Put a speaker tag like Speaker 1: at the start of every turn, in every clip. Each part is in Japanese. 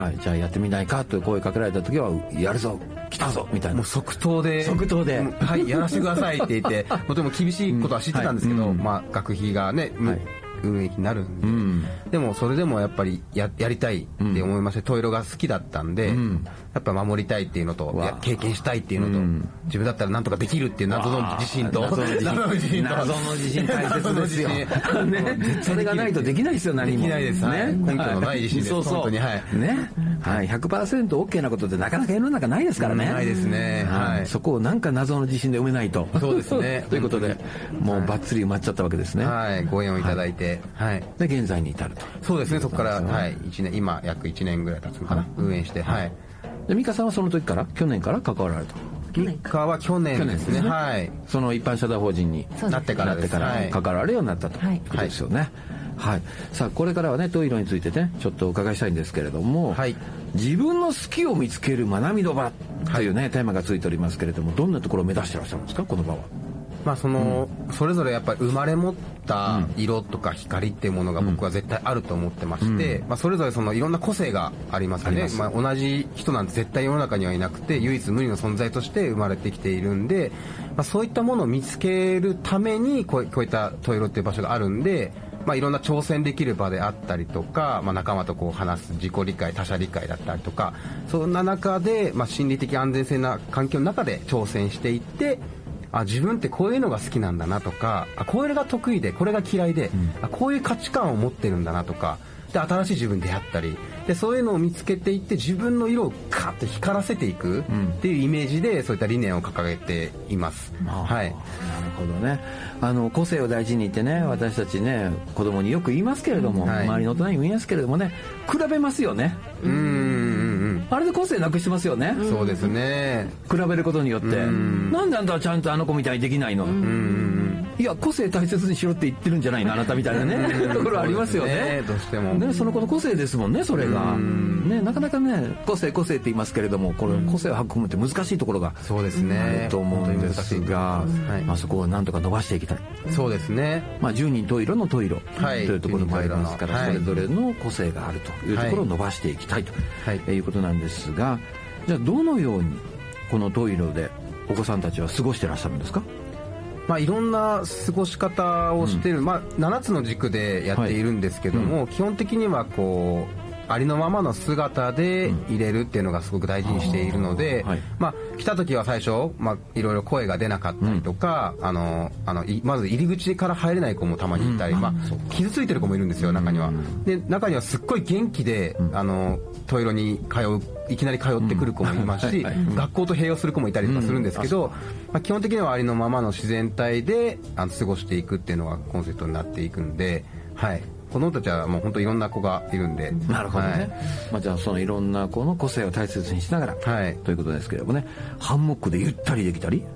Speaker 1: はい、じゃあやってみないかと声かけられた時はやるぞ来たぞみたいな、
Speaker 2: もう即答ではいやらせてくださいって言ってとても厳しいことは知ってたんですけど、まあ学費がね、運営費になるんで、でもそれでもやっぱり やりたいって思いまして、トイロが好きだったんで、やっぱ守りたいっていうのと経験したいっていうのと、自分だったらなんとかできるっていう謎の自信と、
Speaker 1: 謎の自信大切ですよね。それがないとできないですよ。何も
Speaker 2: できないですね。根拠のない自信です。
Speaker 1: そうそう
Speaker 2: 本当に
Speaker 1: ね、はい、100% OK なことってなかなか世の中ないですからね。
Speaker 2: ないですね。はい。
Speaker 1: そこをなんか謎の自信で埋めないと。
Speaker 2: そうですね。
Speaker 1: ということでもうバッツリ埋まっちゃったわけですね。
Speaker 2: はい、ご縁をいただいて、はい。
Speaker 1: で現在に至ると。
Speaker 2: そうですね。そこからはい1年、今約1年ぐらい経つのかな、運営して、はい。
Speaker 1: で美香さんはその時から去年から関わられた。
Speaker 2: 美香は去年ですね。はい。
Speaker 1: その一般社団法人に
Speaker 2: なってから
Speaker 1: 関わられるようになったということですよね。はい。さあこれからはねトイロについてねちょっとお伺いしたいんですけれども、はい、自分の好きを見つける学びの場というね、テーマがついておりますけれども、どんなところを目指してらっしゃるんですかこの場は。
Speaker 2: まあそれぞれやっぱり生まれ持った色とか光っていうものが僕は絶対あると思ってまして、まあそれぞれいろんな個性がありますね。まあ同じ人なんて絶対世の中にはいなくて唯一無二の存在として生まれてきているんで、まあそういったものを見つけるためにこういったトイロっていう場所があるんで、まあ、いろんな挑戦できる場であったりとか、まあ、仲間とこう話す自己理解他者理解だったりとか、そんな中で、まあ、心理的安全性な環境の中で挑戦していって、自分ってこういうのが好きなんだなとか、これが得意でこれが嫌いで、こういう価値観を持ってるんだなとかで、新しい自分に出会ったりで、そういうのを見つけていって自分の色をカッと光らせていくっていうイメージで、そういった理念を掲げています。はい。
Speaker 1: なるほどね。個性を大事にってね、私たちね子供によく言いますけれども、周りの大人にも言いますけれどもね、比べますよね。あれで個性なくしてますよね。
Speaker 2: そうですね。
Speaker 1: 比べることによって、なんであんたはちゃんとあの子みたいにできないの。いや個性大切にしろって言ってるんじゃないのあなたみたいなねところありますよね。
Speaker 2: どうしても
Speaker 1: ね、その子の個性ですもんね、それがね。なかなかね個性って言いますけれども、これ個性を育むって難しいところが
Speaker 2: そうですね
Speaker 1: あると思うんですが、まあそこをなんとか伸ばしていきたい。
Speaker 2: そうですね。
Speaker 1: まあ10人十色の十色というところもありますから、それぞれの個性があるというところを伸ばしていきたいということなんですが、じゃあどのようにこの十色でお子さんたちは過ごしてらっしゃるんですか。
Speaker 2: まあ、いろんな過ごし方をしている、まあ、7つの軸でやっているんですけども、基本的にはこうありのままの姿で入れるっていうのがすごく大事にしているので、まあ、来た時は最初、まあ、いろいろ声が出なかったりとか、まず入り口から入れない子もたまにいたり、まあ、傷ついてる子もいるんですよ、中には。で中にはすっごい元気でトイロにいきなり通ってくる子もいますし、学校と併用する子もいたりとかするんですけど、まあ、基本的にはありのままの自然体で過ごしていくっていうのがコンセプトになっていくんで、はい、子供たちはもう本当いろんな子がいるんで。
Speaker 1: なるほどね。まあ、じゃあそのいろんな子の個性を大切にしながら、ということですけれどもね、ハンモックでゆったりできたり、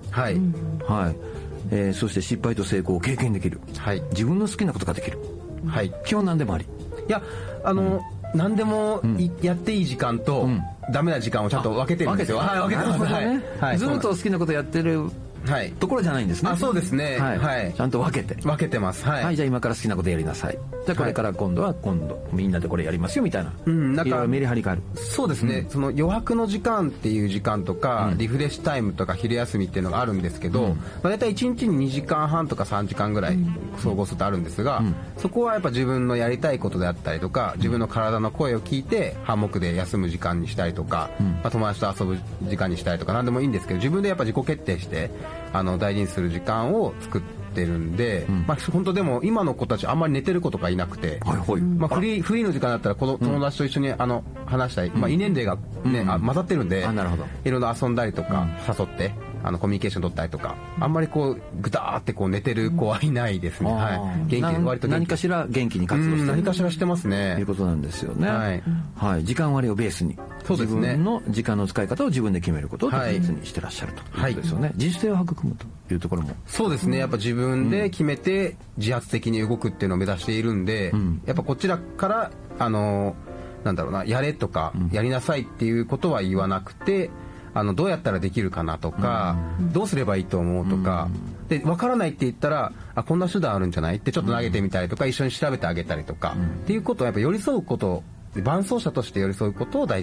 Speaker 1: そして失敗と成功を経験できる、自分の好きなことができる、基本何でもあり。
Speaker 2: いや何でもやっていい時間とダメな時間をちゃんと分けてるんですよ。分けてます。
Speaker 1: ずっと好きなことやってるところじゃないんですね。
Speaker 2: そうですね。
Speaker 1: ちゃんと分けてます。じゃあ今から好きなことやりなさい。じゃあこれから今度みんなでこれやりますよみたいな。なんかメリハリがある。
Speaker 2: そうですね。その余白の時間っていう時間とかリフレッシュタイムとか昼休みっていうのがあるんですけど、大体1日に2時間半とか3時間ぐらい総合するとあるんですが、そこはやっぱ自分のやりたいことであったりとか、自分の体の声を聞いてハンモックで休む時間にしたりとか、友達と遊ぶ時間にしたりとか何でもいいんですけど、自分でやっぱ自己決定して大事にする時間を作ってるんで、まあ本当でも今の子たちあんまり寝てる子とかいなくて、まあフリーの時間だったら友達と一緒に話したり、まあ異年齢がね混ざってるんで、いろいろ遊んだりとか誘ってコミュニケーション取ったりとか、あんまりこうぐだーってこう寝てる子はいないですね。元気で割と
Speaker 1: 何かしら元気に活動してる、
Speaker 2: 何かしらしてますね。
Speaker 1: ということなんですよね。時間割をベースに自分の時間の使い方を自分で決めることを大切にしてらっしゃるということですよね。自主性を育むというところも。
Speaker 2: そうですね。やっぱ自分で決めて自発的に動くっていうのを目指しているんで、やっぱこちらからなんだろうな、やれとかやりなさいっていうことは言わなくて、どうやったらできるかなとか、どうすればいいと思うとか、で分からないって言ったらこんな手段あるんじゃないってちょっと投げてみたりとか、一緒に調べてあげたりとか、っていうことをやっぱ寄り添うこと、伴走者として寄り添うことを大事